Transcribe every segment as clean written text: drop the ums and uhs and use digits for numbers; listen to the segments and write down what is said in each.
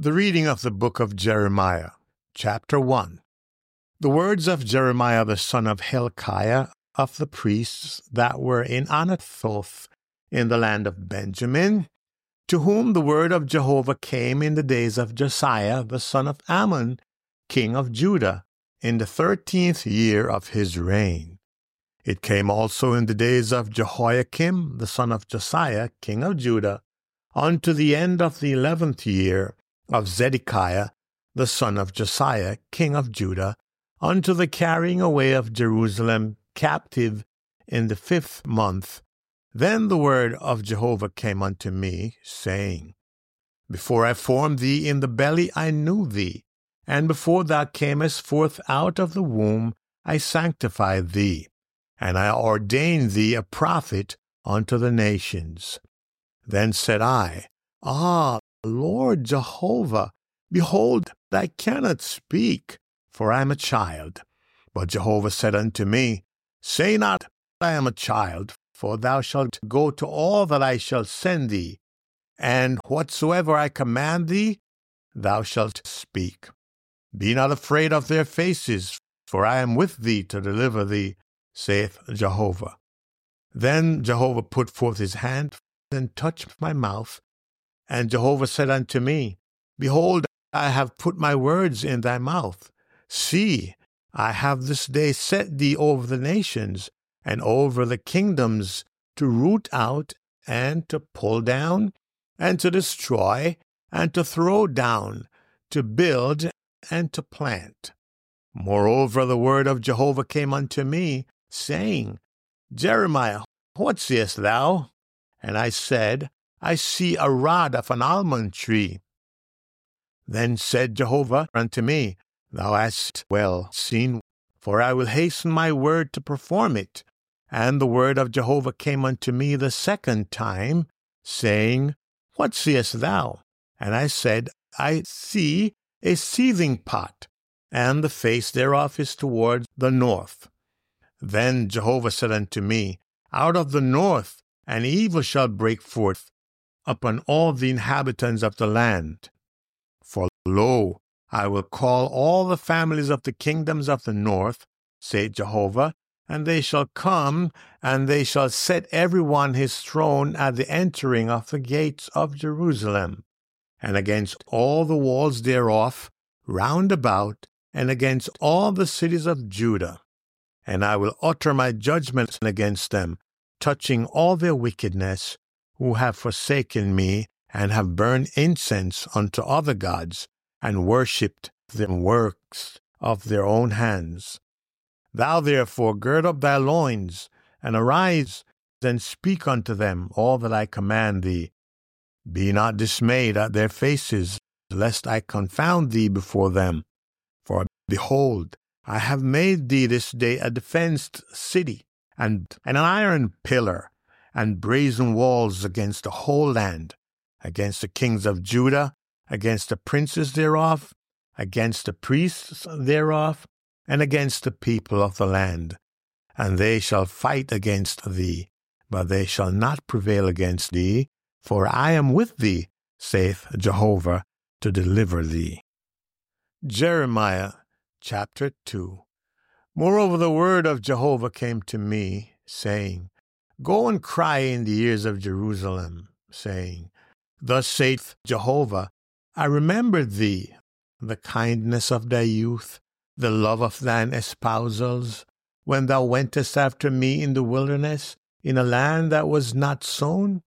The reading of the book of Jeremiah, chapter 1. The words of Jeremiah the son of Hilkiah of the priests that were in Anathoth in the land of Benjamin, to whom the word of Jehovah came in the days of Josiah the son of Ammon, king of Judah, in the 13th year of his reign. It came also in the days of Jehoiakim the son of Josiah, king of Judah, unto the end of the 11th year of Zedekiah the son of Josiah, king of Judah, unto the carrying away of Jerusalem captive in the 5th month. Then the word of Jehovah came unto me, saying, Before I formed thee in the belly I knew thee, and before thou camest forth out of the womb I sanctified thee, and I ordained thee a prophet unto the nations. Then said I, Ah, Lord Jehovah, behold, I cannot speak, for I am a child. But Jehovah said unto me, Say not, I am a child, for thou shalt go to all that I shall send thee, and whatsoever I command thee, thou shalt speak. Be not afraid of their faces, for I am with thee to deliver thee, saith Jehovah. Then Jehovah put forth his hand and touched my mouth. And Jehovah said unto me, Behold, I have put my words in thy mouth. See, I have this day set thee over the nations, and over the kingdoms, to root out, and to pull down, and to destroy, and to throw down, to build, and to plant. Moreover, the word of Jehovah came unto me, saying, Jeremiah, what seest thou? And I said, I see a rod of an almond tree. Then said Jehovah unto me, Thou hast well seen, for I will hasten my word to perform it. And the word of Jehovah came unto me the second time, saying, What seest thou? And I said, I see a seething pot, and the face thereof is toward the north. Then Jehovah said unto me, Out of the north an evil shall break forth upon all the inhabitants of the land. For lo, I will call all the families of the kingdoms of the north, saith Jehovah, and they shall come, and they shall set every one his throne at the entering of the gates of Jerusalem, and against all the walls thereof round about, and against all the cities of Judah. And I will utter my judgments against them, touching all their wickedness, who have forsaken me, and have burned incense unto other gods, and worshipped the works of their own hands. Thou therefore gird up thy loins, and arise, and speak unto them all that I command thee. Be not dismayed at their faces, lest I confound thee before them. For behold, I have made thee this day a defenced city, and an iron pillar, and brazen walls against the whole land, against the kings of Judah, against the princes thereof, against the priests thereof, and against the people of the land. And they shall fight against thee, but they shall not prevail against thee, for I am with thee, saith Jehovah, to deliver thee. Jeremiah chapter 2. Moreover, the word of Jehovah came to me, saying, Go and cry in the ears of Jerusalem, saying, Thus saith Jehovah, I remembered thee, the kindness of thy youth, the love of thine espousals, when thou wentest after me in the wilderness, in a land that was not sown.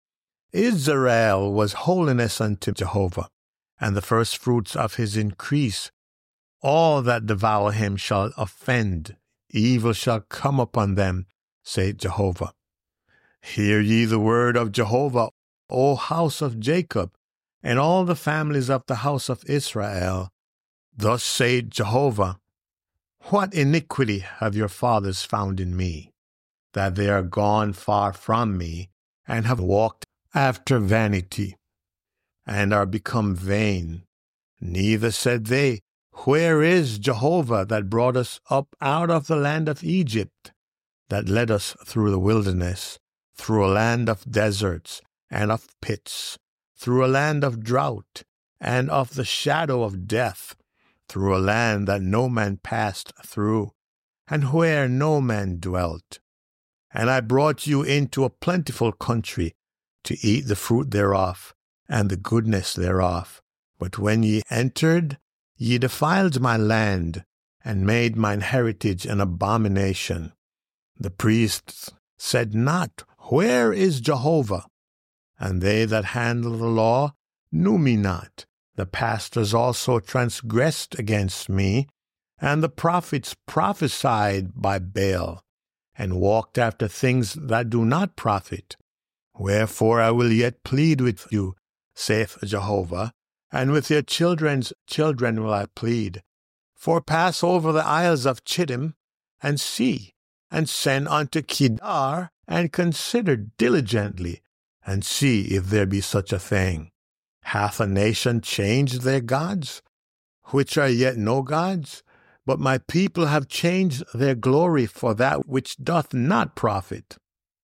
Israel was holiness unto Jehovah, and the firstfruits of his increase. All that devour him shall offend, evil shall come upon them, saith Jehovah. Hear ye the word of Jehovah, O house of Jacob, and all the families of the house of Israel. Thus saith Jehovah, What iniquity have your fathers found in me, that they are gone far from me, and have walked after vanity, and are become vain? Neither said they, Where is Jehovah that brought us up out of the land of Egypt, that led us through the wilderness, through a land of deserts and of pits, through a land of drought and of the shadow of death, through a land that no man passed through, and where no man dwelt. And I brought you into a plentiful country, to eat the fruit thereof, and the goodness thereof. But when ye entered, ye defiled my land, and made mine heritage an abomination. The priests said not, Where is Jehovah? And they that handle the law knew me not. The pastors also transgressed against me, and the prophets prophesied by Baal, and walked after things that do not profit. Wherefore I will yet plead with you, saith Jehovah, and with your children's children will I plead. For pass over the isles of Chittim, and see, and send unto Kedar, and consider diligently, and see if there be such a thing. Hath a nation changed their gods, which are yet no gods? But my people have changed their glory for that which doth not profit.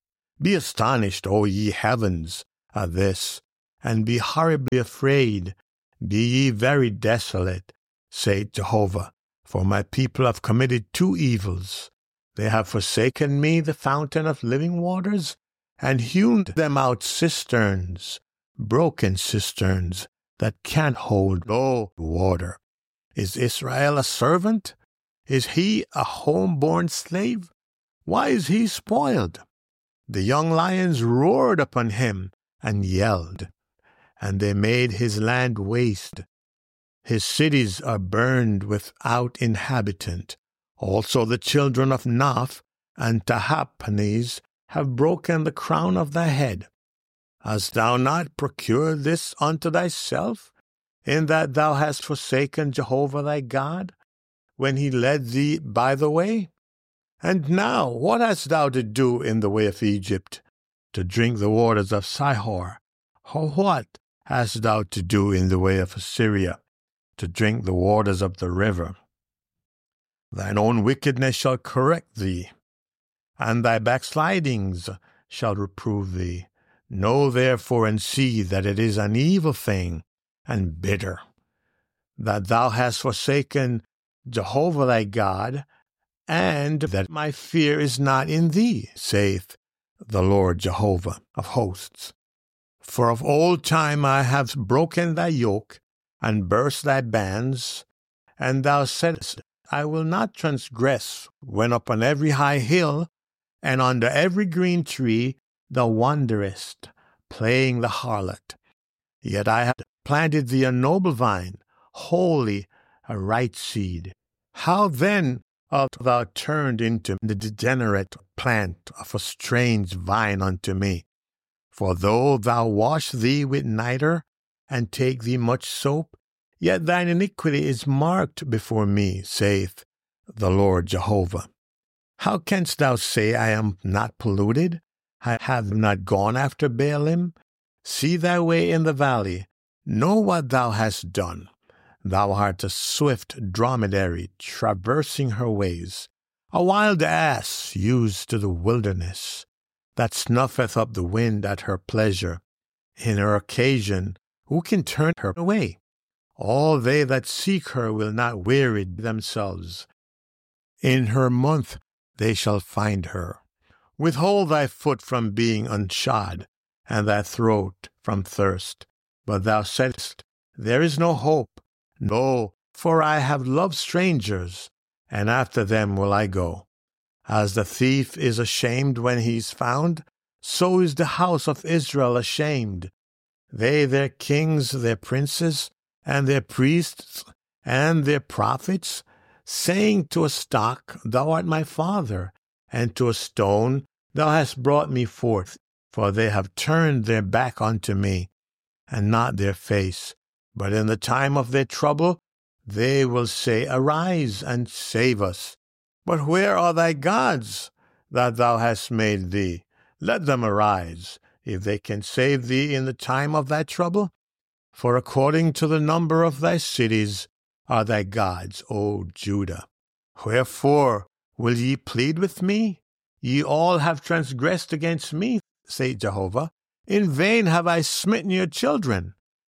Be astonished, O ye heavens, at this, and be horribly afraid. Be ye very desolate, saith Jehovah, for my people have committed two evils. They have forsaken me, the fountain of living waters, and hewn them out cisterns, broken cisterns, that can't hold no water. Is Israel a servant? Is he a home-born slave? Why is he spoiled? The young lions roared upon him and yelled, and they made his land waste. His cities are burned without inhabitant. Also the children of Naph and Tahaphanes have broken the crown of thy head. Hast thou not procured this unto thyself, in that thou hast forsaken Jehovah thy God, when he led thee by the way? And now what hast thou to do in the way of Egypt, to drink the waters of Sihor? Or what hast thou to do in the way of Assyria, to drink the waters of the river? Thine own wickedness shall correct thee, and thy backslidings shall reprove thee. Know therefore and see that it is an evil thing and bitter, that thou hast forsaken Jehovah thy God, and that my fear is not in thee, saith the Lord Jehovah of hosts. For of old time I have broken thy yoke, and burst thy bands, and thou saidst, I will not transgress, when upon every high hill, and under every green tree thou wanderest, playing the harlot. Yet I have planted thee a noble vine, wholly a right seed. How then art thou turned into the degenerate plant of a strange vine unto me? For though thou wash thee with nitre, and take thee much soap, yet thine iniquity is marked before me, saith the Lord Jehovah. How canst thou say, I am not polluted? I have not gone after Baalim? See thy way in the valley. Know what thou hast done. Thou art a swift dromedary traversing her ways, a wild ass used to the wilderness, that snuffeth up the wind at her pleasure. In her occasion, who can turn her away? All they that seek her will not weary themselves. In her month they shall find her. Withhold thy foot from being unshod, and thy throat from thirst. But thou saidst, There is no hope. No, for I have loved strangers, and after them will I go. As the thief is ashamed when he is found, so is the house of Israel ashamed. They, their kings, their princes, and their priests, and their prophets, saying to a stock, Thou art my father, and to a stone, Thou hast brought me forth. For they have turned their back unto me, and not their face. But in the time of their trouble they will say, Arise, and save us. But where are thy gods that thou hast made thee? Let them arise, if they can save thee in the time of thy trouble. For according to the number of thy cities are thy gods, O Judah. Wherefore will ye plead with me? Ye all have transgressed against me, saith Jehovah. In vain have I smitten your children,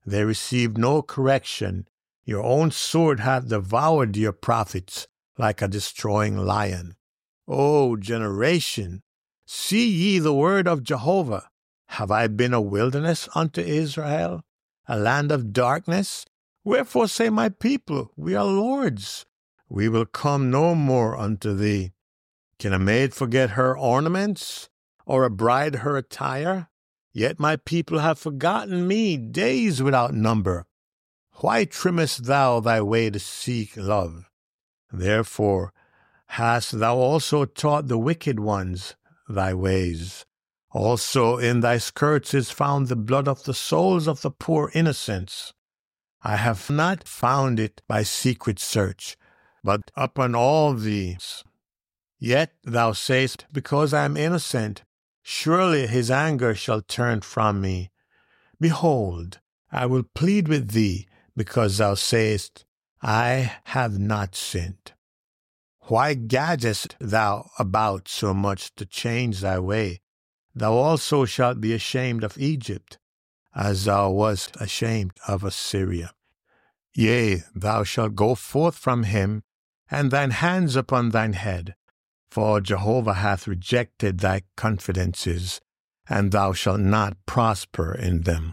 They received no correction. Your own sword hath devoured your prophets like a destroying lion. O generation, see ye the word of Jehovah. Have I been a wilderness unto Israel, a land of darkness? Wherefore say my people, we are lords. We will come no more unto thee. Can a maid forget her ornaments, or a bride her attire? Yet my people have forgotten me days without number. Why trimmest thou thy way to seek love? Therefore hast thou also taught the wicked ones thy ways. Also in thy skirts is found the blood of the souls of the poor innocents. I have not found it by secret search, but upon all these. Yet thou sayest, because I am innocent, surely his anger shall turn from me. Behold, I will plead with thee, because thou sayest, I have not sinned. Why gadgest thou about so much to change thy way? Thou also shalt be ashamed of Egypt, as thou wast ashamed of Assyria. Yea, thou shalt go forth from him, and thine hands upon thine head. For Jehovah hath rejected thy confidences, and thou shalt not prosper in them.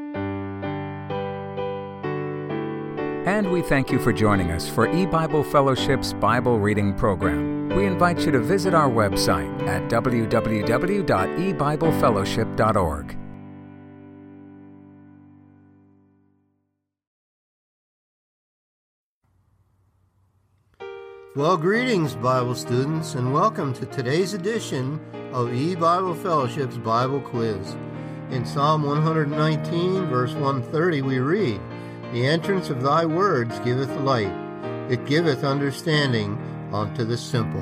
And we thank you for joining us for E-Bible Fellowship's Bible Reading Program. We invite you to visit our website at www.ebiblefellowship.org. Well, greetings, Bible students, and welcome to today's edition of E-Bible Fellowship's Bible Quiz. In Psalm 119, verse 130, we read, The entrance of thy words giveth light, it giveth understanding unto the simple.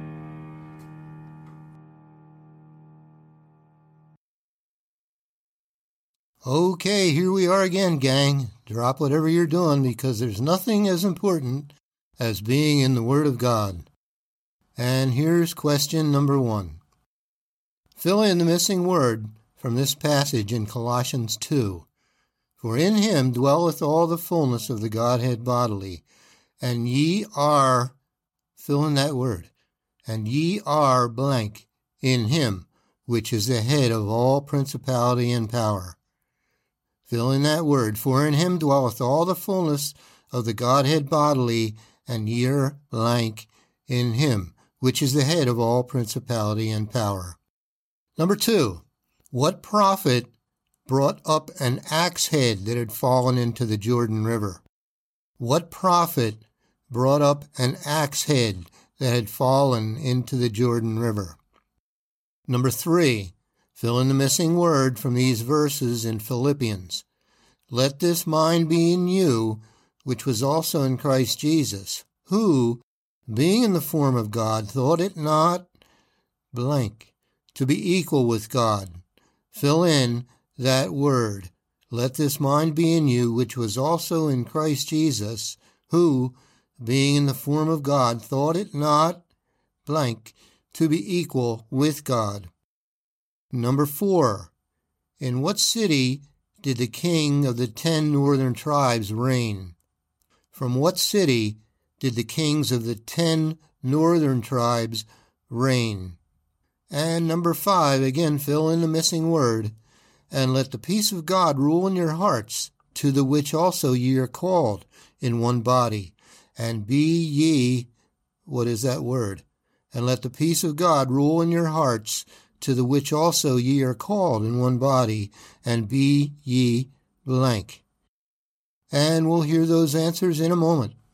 Okay, here we are again, gang. Drop whatever you're doing, because there's nothing as important as being in the Word of God. And here's question number 1. Fill in the missing word from this passage in Colossians 2. For in him dwelleth all the fullness of the Godhead bodily, and ye are, fill in that word, and ye are blank in him, which is the head of all principality and power. Fill in that word, for in him dwelleth all the fullness of the Godhead bodily, and ye are blank in him, which is the head of all principality and power. Number 2, what prophet brought up an axe head that had fallen into the Jordan River? What prophet brought up an axe head that had fallen into the Jordan River? Number 3, fill in the missing word from these verses in Philippians. Let this mind be in you, which was also in Christ Jesus, who, being in the form of God, thought it not blank to be equal with God. Fill in that word. Let this mind be in you, which was also in Christ Jesus, who, being in the form of God, thought it not blank to be equal with God. Number 4, in what city did the king of the 10 northern tribes reign? From what city did the kings of the 10 northern tribes reign? And number 5, again, fill in the missing word. And let the peace of God rule in your hearts, to the which also ye are called in one body. And be ye, what is that word? And let the peace of God rule in your hearts, to the which also ye are called in one body. And be ye blank. And we'll hear those answers in a moment.